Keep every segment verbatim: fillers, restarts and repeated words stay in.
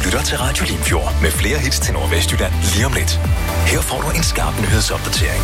lytter til Radio Limfjord med flere hits til Nordvestjylland lige om lidt. Her får du en skarp nyhedsopdatering.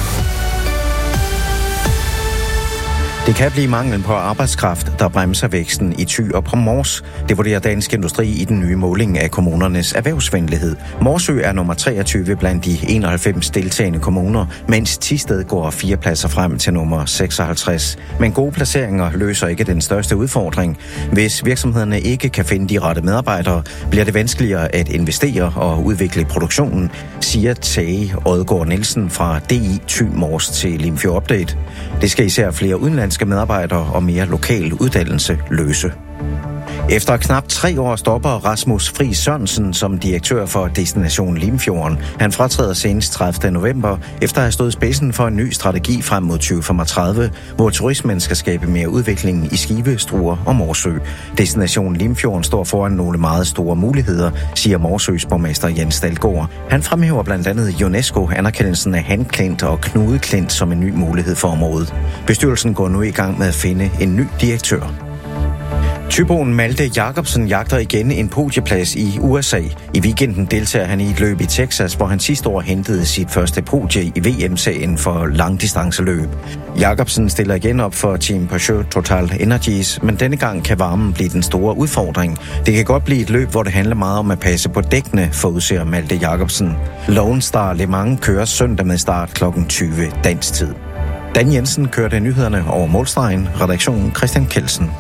Det kan blive manglen på arbejdskraft, der bremser væksten i Thy og på Mors. Det vurderer Dansk Industri i den nye måling af kommunernes erhvervsvenlighed. Morsø er nummer treogtyve blandt de enoghalvfems deltagende kommuner, mens Thisted går fire pladser frem til nummer seksoghalvtreds. Men gode placeringer løser ikke den største udfordring. Hvis virksomhederne ikke kan finde de rette medarbejdere, bliver det vanskeligere at investere og udvikle produktionen, siger Tage Odgaard Nielsen fra D I Thy Mors til Limfjord Update. Det skal især flere udenlandske medarbejdere og mere lokal uddannelse løse. Efter knap tre år stopper Rasmus Friis Sørensen som direktør for Destination Limfjorden. Han fratræder senest tredivte november, efter at have stået spidsen for en ny strategi frem mod tyve femogtredive, hvor turismen skal skabe mere udvikling i Skive, Struer og Morsø. Destination Limfjorden står foran nogle meget store muligheder, siger Morsøs borgmester Jens Dalgaard. Han fremhæver blandt andet UNESCO-anerkendelsen af Han Klint og Knude Klint som en ny mulighed for området. Bestyrelsen går nu i gang med at finde en ny direktør. Thyboen Malte Jacobsen jagter igen en podieplads i U S A. I weekenden deltager han i et løb i Texas, hvor han sidste år hentede sit første podie i V M-serien for langdistanceløb. Jacobsen stiller igen op for Team Peugeot Total Energies, men denne gang kan varmen blive den store udfordring. Det kan godt blive et løb, hvor det handler meget om at passe på dækkene, forudser Malte Jacobsen. Lone Star Le Mans kører søndag med start klokken tyve dansk tid. Dan Jensen kørte nyhederne over målstregen. Redaktionen Christian Kelsen.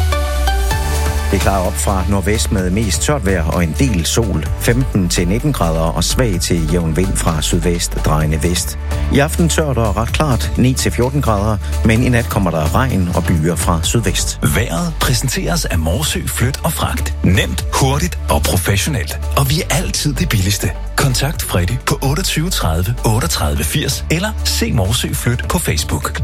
Det klarer op fra nordvest med mest tørt vejr og en del sol, femten til nitten grader og svag til jævn vind fra sydvest drejende vest. I aften tørt og ret klart, ni til fjorten grader, men i nat kommer der regn og byer fra sydvest. Vejret præsenteres af Morsø Flyt og Fragt. Nemt, hurtigt og professionelt. Og vi er altid det billigste. Kontakt Freddy på otteogtyve tredive otteogtredive firs eller se Morsø Flyt på Facebook.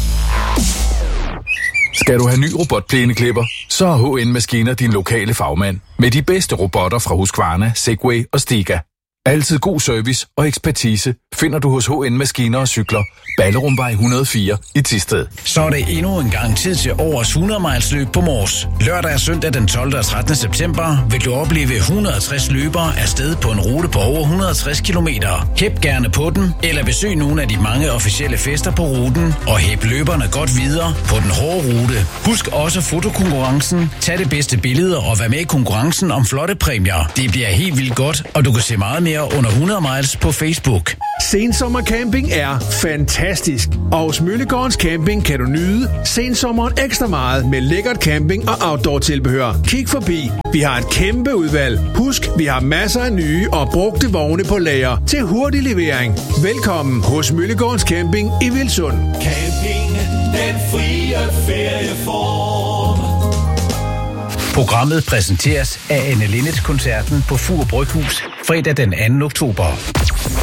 Skal du have ny robotplæneklipper, så er H N Maskiner din lokale fagmand. Med de bedste robotter fra Husqvarna, Segway og Stiga. Altid god service og ekspertise finder du hos H N Maskiner og Cykler. Ballerumvej et hundrede og fire i Thisted. Så er det endnu en gang tid til årets hundrede miles løb på Mors. Lørdag og søndag den tolvte og trettende september vil du opleve et hundrede og tres løbere afsted på en rute på over et hundrede og tres kilometer. Hæb gerne på den, eller besøg nogle af de mange officielle fester på ruten, og hæb løberne godt videre på den hårde rute. Husk også fotokonkurrencen, tag det bedste billeder og vær med i konkurrencen om flotte præmier. Det bliver helt vildt godt, og du kan se meget mere under hundrede miles på Facebook. Sensommercamping er fantastisk, og hos Møllegårdens Camping kan du nyde sensommeren ekstra meget med lækkert camping og outdoor tilbehør. Kig forbi. Vi har et kæmpe udvalg. Husk, vi har masser af nye og brugte vogne på lager til hurtig levering. Velkommen hos Møllegårdens Camping i Vilsund. Camping, den frie ferieform. Programmet præsenteres af Anne Linnet-koncerten på Fur Bryghus fredag den anden oktober.